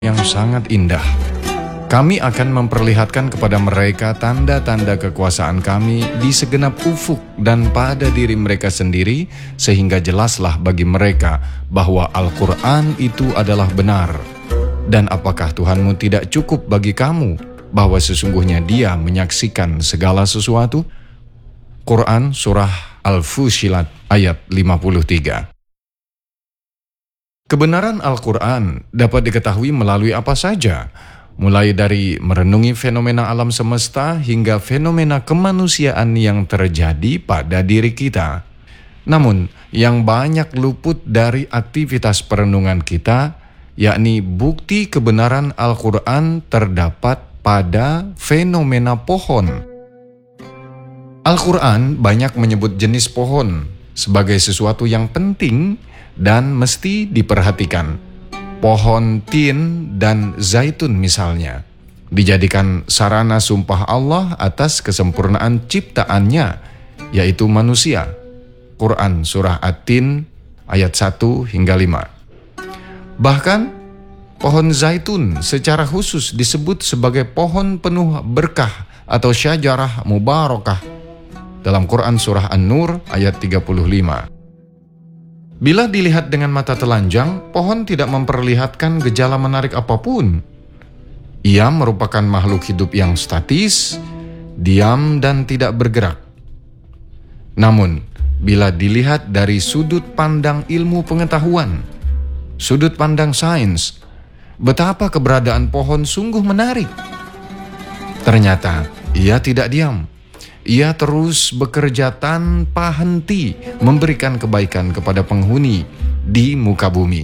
yang sangat indah. Kami akan memperlihatkan kepada mereka tanda-tanda kekuasaan kami di segenap ufuk dan pada diri mereka sendiri, sehingga jelaslah bagi mereka bahwa Al-Quran itu adalah benar. Dan apakah Tuhanmu tidak cukup bagi kamu bahwa sesungguhnya Dia menyaksikan segala sesuatu? Quran Surah Al-Fussilat ayat 53. Kebenaran Al-Quran dapat diketahui melalui apa saja, mulai dari merenungi fenomena alam semesta hingga fenomena kemanusiaan yang terjadi pada diri kita. Namun, yang banyak luput dari aktivitas perenungan kita, yakni bukti kebenaran Al-Quran terdapat pada fenomena pohon. Al-Quran banyak menyebut jenis pohon sebagai sesuatu yang penting dan mesti diperhatikan. Pohon tin dan zaitun misalnya dijadikan sarana sumpah Allah atas kesempurnaan ciptaannya, yaitu manusia. Quran Surah At-Tin ayat 1 hingga 5. Bahkan pohon zaitun secara khusus disebut sebagai pohon penuh berkah atau syajarah mubarakah dalam Quran Surah An-Nur ayat 35. Bila dilihat dengan mata telanjang, pohon tidak memperlihatkan gejala menarik apapun. Ia merupakan makhluk hidup yang statis, diam dan tidak bergerak. Namun, bila dilihat dari sudut pandang ilmu pengetahuan, sudut pandang sains, betapa keberadaan pohon sungguh menarik. Ternyata, ia tidak diam. Ia terus bekerja tanpa henti memberikan kebaikan kepada penghuni di muka bumi.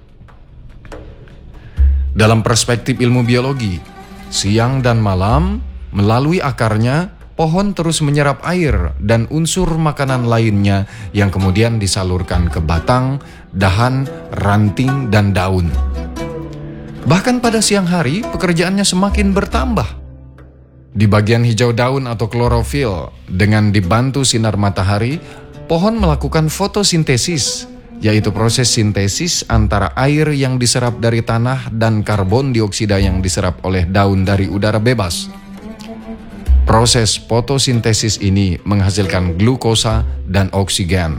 Dalam perspektif ilmu biologi, siang dan malam melalui akarnya, pohon terus menyerap air dan unsur makanan lainnya yang kemudian disalurkan ke batang, dahan, ranting, dan daun. Bahkan pada siang hari, pekerjaannya semakin bertambah. Di bagian hijau daun atau klorofil, dengan dibantu sinar matahari, pohon melakukan fotosintesis, yaitu proses sintesis antara air yang diserap dari tanah dan karbon dioksida yang diserap oleh daun dari udara bebas. Proses fotosintesis ini menghasilkan glukosa dan oksigen.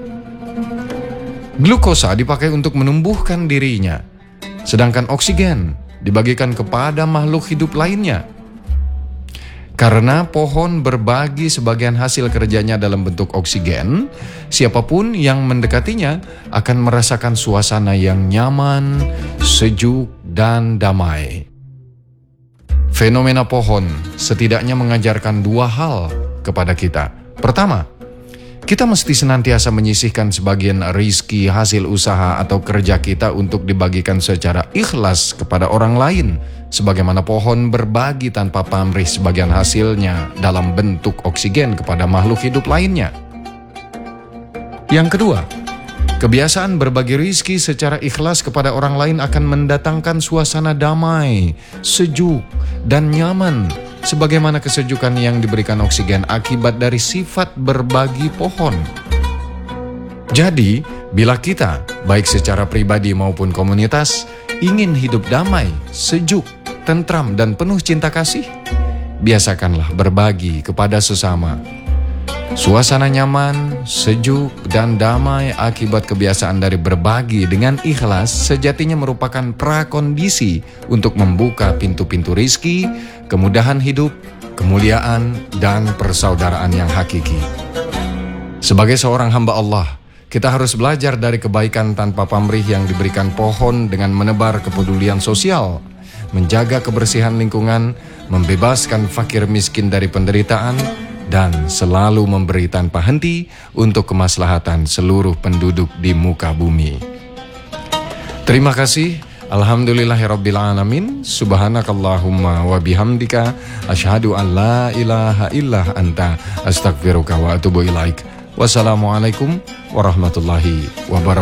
Glukosa dipakai untuk menumbuhkan dirinya, sedangkan oksigen dibagikan kepada makhluk hidup lainnya. Karena pohon berbagi sebagian hasil kerjanya dalam bentuk oksigen, siapapun yang mendekatinya akan merasakan suasana yang nyaman, sejuk, dan damai. Fenomena pohon setidaknya mengajarkan dua hal kepada kita. Pertama, kita mesti senantiasa menyisihkan sebagian rizki hasil usaha atau kerja kita untuk dibagikan secara ikhlas kepada orang lain, sebagaimana pohon berbagi tanpa pamrih sebagian hasilnya dalam bentuk oksigen kepada makhluk hidup lainnya. Yang kedua, kebiasaan berbagi rizki secara ikhlas kepada orang lain akan mendatangkan suasana damai, sejuk, dan nyaman, sebagaimana kesejukan yang diberikan oksigen akibat dari sifat berbagi pohon. Jadi, bila kita, baik secara pribadi maupun komunitas, ingin hidup damai, sejuk, tentram, dan penuh cinta kasih, biasakanlah berbagi kepada sesama. Suasana nyaman, sejuk, dan damai akibat kebiasaan dari berbagi dengan ikhlas sejatinya merupakan prakondisi untuk membuka pintu-pintu rizki, kemudahan hidup, kemuliaan, dan persaudaraan yang hakiki. Sebagai seorang hamba Allah, kita harus belajar dari kebaikan tanpa pamrih yang diberikan pohon dengan menebar kepedulian sosial, menjaga kebersihan lingkungan, membebaskan fakir miskin dari penderitaan, dan selalu memberi tanpa henti untuk kemaslahatan seluruh penduduk di muka bumi. Terima kasih. Alhamdulillahirrabbilalamin. Subhanakallahumma wa bihamdika asyhadu an la ilaha illa anta astaghfiruka wa atubu ilaik. Wassalamualaikum warahmatullahi wabarakatuh.